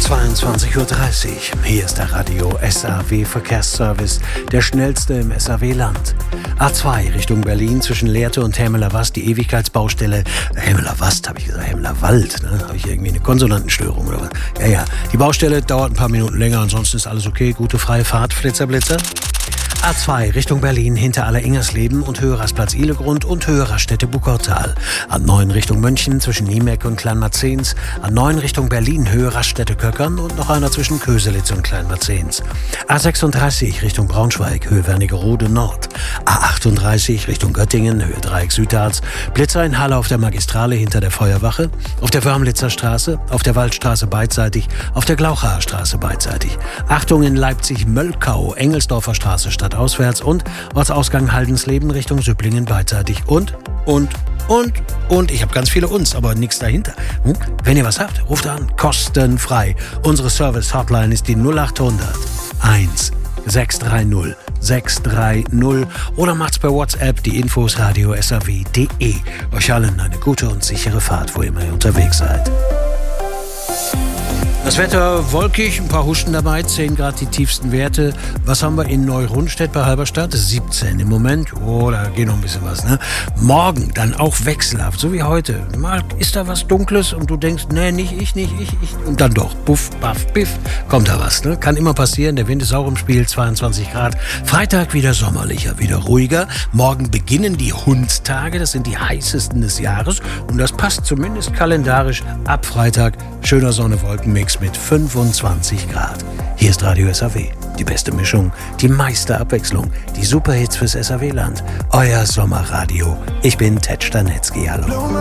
22:30 Uhr. Hier ist der Radio SAW Verkehrsservice, der schnellste im SAW-Land. A2 Richtung Berlin zwischen Lehrte und Hermeler-Wast, die Ewigkeitsbaustelle. Hermeler-Wast, habe ich gesagt, Hermeler-Wald, ne? Habe ich irgendwie eine Konsonantenstörung oder was? Ja. Die Baustelle dauert ein paar Minuten länger, ansonsten ist alles okay. Gute freie Fahrt, Flitzer-Blitzer. A2 Richtung Berlin hinter Aller-Ingersleben und Höherastplatz Ihlegrund und Höheraststätte Buckautal. A9 Richtung München zwischen Niemeck und Kleinmarzens. A9 Richtung Berlin Höheraststätte Köckern und noch einer zwischen Köselitz und Kleinmarzens. A36 Richtung Braunschweig, Höhe Wernigerode Nord. A38 Richtung Göttingen, Höhe Dreieck Südharz. Blitzer in Halle auf der Magistrale hinter der Feuerwache. Auf der Wörmlitzer Straße, auf der Waldstraße beidseitig, auf der Glauchaer Straße beidseitig. Achtung in Leipzig-Möllkau, Engelsdorfer Straße stadtauswärts und Ortsausgang Haldensleben Richtung Süpplingen beidseitig und ich habe ganz viele Uns, aber nichts dahinter. Wenn ihr was habt, ruft an, kostenfrei. Unsere Service-Hotline ist die 0800 1 630 630 oder macht's per WhatsApp, die Infos radio-saw.de. Euch allen eine gute und sichere Fahrt, wo immer ihr unterwegs seid. Das Wetter wolkig, ein paar Huschen dabei, 10 Grad die tiefsten Werte. Was haben wir in Neu-Rundstedt bei Halberstadt? 17 im Moment. Oh, da geht noch ein bisschen was, ne? Morgen dann auch wechselhaft, so wie heute. Mal ist da was Dunkles und du denkst, nee, nicht ich. Und dann doch, puff, baff, biff, kommt da was, ne? Kann immer passieren, der Wind ist auch im Spiel, 22 Grad. Freitag wieder sommerlicher, wieder ruhiger. Morgen beginnen die Hundstage, das sind die heißesten des Jahres. Und das passt zumindest kalendarisch ab Freitag. Schöner Sonne-Wolkenmix mit 25 Grad. Hier ist Radio SAW. Die beste Mischung, die meiste Abwechslung, die Superhits fürs SAW-Land. Euer Sommerradio. Ich bin Ted Stanetzky. Hallo.